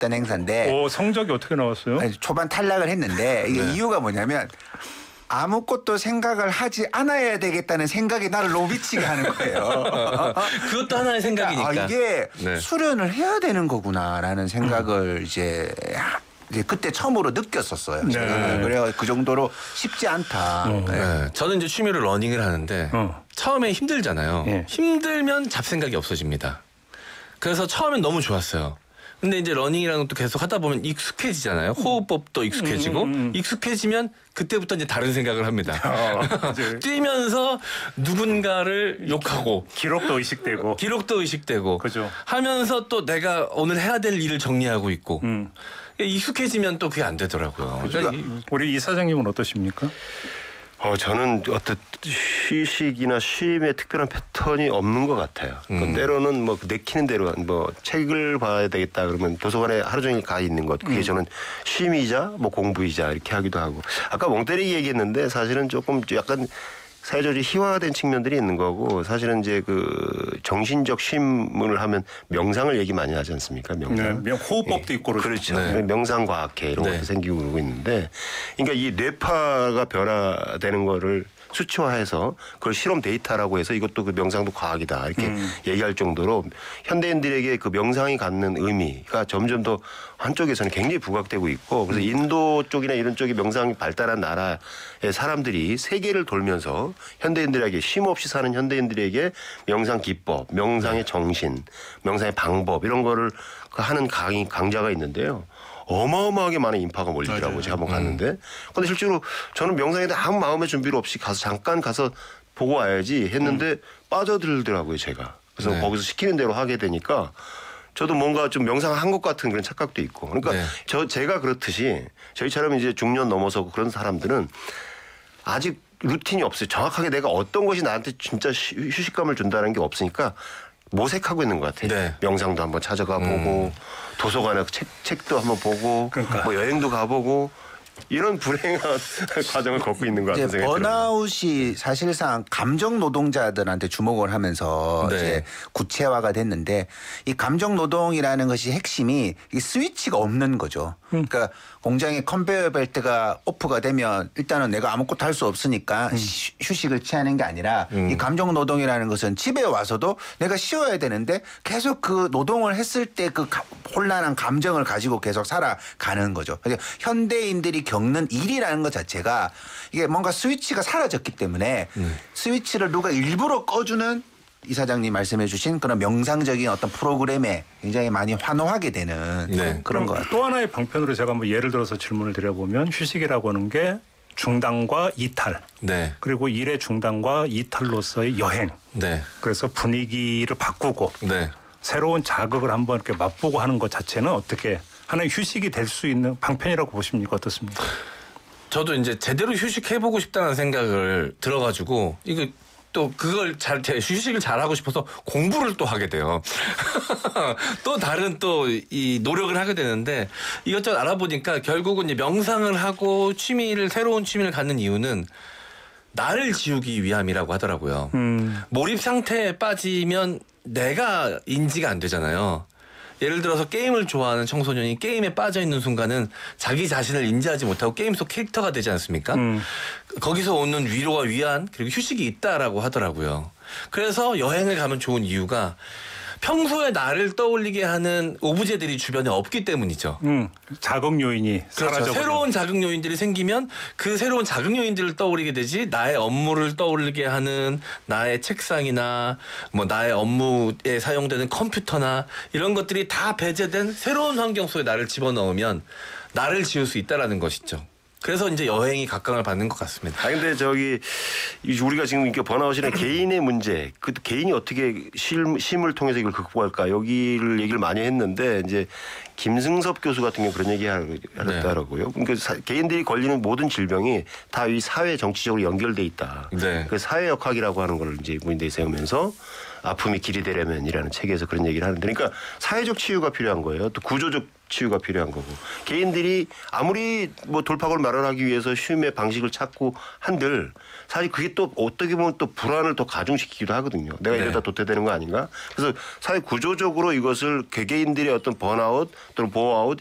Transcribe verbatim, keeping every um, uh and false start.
했던 행사인데. 오, 성적이 어떻게 나왔어요? 초반 탈락을 했는데 이게 네. 이유가 뭐냐면 아무것도 생각을 하지 않아야 되겠다는 생각이 나를 너무 미치게 하는 거예요. 그것도 하나의 생각이니까. 아, 이게 네. 수련을 해야 되는 거구나라는 생각을 음. 이제, 이제 그때 처음으로 느꼈었어요. 네. 제가. 그래서 그 정도로 쉽지 않다. 어. 네. 네. 저는 이제 취미로 러닝을 하는데 어. 처음에 힘들잖아요. 네. 힘들면 잡생각이 없어집니다. 그래서 처음엔 너무 좋았어요. 근데 이제 러닝이라는 것도 계속 하다 보면 익숙해지잖아요. 호흡법도 익숙해지고 음, 음, 음. 익숙해지면 그때부터 이제 다른 생각을 합니다. 어, 뛰면서 누군가를 욕하고 기록도 의식되고. 기록도 의식되고 그죠. 하면서 또 내가 오늘 해야 될 일을 정리하고 있고 음. 익숙해지면 또 그게 안 되더라고요. 그러니까 이- 우리 이 사장님은 어떠십니까? 어, 저는 어떤 휴식이나 쉼의 특별한 패턴이 없는 것 같아요. 음. 그 때로는 뭐 내키는 대로 뭐 책을 봐야 되겠다 그러면 도서관에 하루 종일 가 있는 것. 그게 음. 저는 쉼이자 뭐 공부이자 이렇게 하기도 하고. 아까 멍 때리기 얘기했는데 사실은 조금 약간 사회적으로 희화화된 측면들이 있는 거고 사실은 이제 그 정신적 쉼을 하면 명상을 얘기 많이 하지 않습니까? 명상. 네, 호흡법도 있고 그렇죠. 네. 명상과학회 이런 네. 것도 생기고 그러고 있는데 그러니까 이 뇌파가 변화되는 거를 수치화해서 그걸 실험 데이터라고 해서 이것도 그 명상도 과학이다 이렇게 음. 얘기할 정도로 현대인들에게 그 명상이 갖는 의미가 점점 더 한쪽에서는 굉장히 부각되고 있고 그래서 인도 쪽이나 이런 쪽이 명상이 발달한 나라의 사람들이 세계를 돌면서 현대인들에게 쉼 없이 사는 현대인들에게 명상 기법, 명상의 정신, 명상의 방법 이런 거를 하는 강의 강좌가 있는데요. 어마어마하게 많은 인파가 몰리더라고요. 맞아요. 제가 한번 갔는데. 근데 실제로 저는 명상에 대한 아무 마음의 준비를 없이 가서 잠깐 가서 보고 와야지 했는데 빠져들더라고요. 제가. 그래서 네. 거기서 시키는 대로 하게 되니까 저도 뭔가 좀 명상한 것 같은 그런 착각도 있고. 그러니까 네. 저 제가 그렇듯이 저희처럼 이제 중년 넘어서 그런 사람들은 아직 루틴이 없어요. 정확하게 내가 어떤 것이 나한테 진짜 쉬- 휴식감을 준다는 게 없으니까 모색하고 있는 것 같아요. 네. 명상도 한번 찾아가 보고 도서관에 책, 책도 한번 보고 그러니까. 뭐 여행도 가보고 이런 불행한 과정을 걷고 있는 것 같은 이제 생각이 들어요. 번아웃이 사실상 감정 노동자들한테 주목을 하면서 네. 이제 구체화가 됐는데 이 감정 노동이라는 것이 핵심이 이 스위치가 없는 거죠. 그러니까 공장의 컨베이어 벨트가 오프가 되면 일단은 내가 아무것도 할 수 없으니까 쉬- 휴식을 취하는 게 아니라 이 감정 노동이라는 것은 집에 와서도 내가 쉬어야 되는데 계속 그 노동을 했을 때 그 혼란한 감정을 가지고 계속 살아가는 거죠. 그러니까 현대인들이 겪는 일이라는 것 자체가 이게 뭔가 스위치가 사라졌기 때문에 스위치를 누가 일부러 꺼주는 이 사장님 말씀해 주신 그런 명상적인 어떤 프로그램에 굉장히 많이 환호하게 되는 네. 그런 것 같아요. 또 하나의 방편으로 제가 뭐 예를 들어서 질문을 드려보면 휴식이라고 하는 게 중단과 이탈 네. 그리고 일의 중단과 이탈로서의 여행 네. 그래서 분위기를 바꾸고 네. 새로운 자극을 한번 이렇게 맛보고 하는 것 자체는 어떻게 하나의 휴식이 될 수 있는 방편이라고 보십니까? 어떻습니까? 저도 이제 제대로 휴식해보고 싶다는 생각을 들어가지고 이거 또 그걸 잘 휴식을 잘하고 싶어서 공부를 또 하게 돼요. 또 다른 또 이 노력을 하게 되는데 이것저것 알아보니까 결국은 이제 명상을 하고 취미를 새로운 취미를 갖는 이유는 나를 지우기 위함이라고 하더라고요. 음. 몰입 상태에 빠지면 내가 인지가 안 되잖아요. 예를 들어서 게임을 좋아하는 청소년이 게임에 빠져 있는 순간은 자기 자신을 인지하지 못하고 게임 속 캐릭터가 되지 않습니까? 음. 거기서 오는 위로와 위안 그리고 휴식이 있다라고 하더라고요. 그래서 여행을 가면 좋은 이유가 평소에 나를 떠올리게 하는 오브제들이 주변에 없기 때문이죠. 음, 자극 요인이 그렇죠. 사라져. 새로운 자극 요인들이 생기면 그 새로운 자극 요인들을 떠올리게 되지 나의 업무를 떠올리게 하는 나의 책상이나 뭐 나의 업무에 사용되는 컴퓨터나 이런 것들이 다 배제된 새로운 환경 속에 나를 집어넣으면 나를 지울 수 있다라는 것이죠. 그래서 이제 여행이 각광을 받는 것 같습니다. 아 근데 저기 우리가 지금 이렇게 번아웃이나 개인의 문제, 그 개인이 어떻게 쉼, 쉼을 통해서 이걸 극복할까 여기를 얘기를 많이 했는데 이제 김승섭 교수 같은 경우 그런 얘기 하더라고요. 그러니까 사, 개인들이 걸리는 모든 질병이 다 이 사회 정치적으로 연결돼 있다. 네. 그 사회 역학이라고 하는 걸 이제 무인대에 세우면서 아픔이 길이 되려면이라는 책에서 그런 얘기를 하는데, 그러니까 사회적 치유가 필요한 거예요. 또 구조적 치유가 필요한 거고 개인들이 아무리 뭐 돌파구를 마련하기 위해서 쉼의 방식을 찾고 한들 사실 그게 또 어떻게 보면 또 불안을 더 가중시키기도 하거든요. 내가 네. 이러다 도태되는 거 아닌가? 그래서 사회 구조적으로 이것을 개개인들의 어떤 번아웃 또는 보아웃